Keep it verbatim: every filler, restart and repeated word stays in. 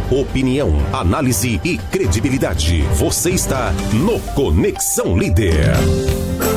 Opinião, análise e credibilidade. Você está no Conexão Líder.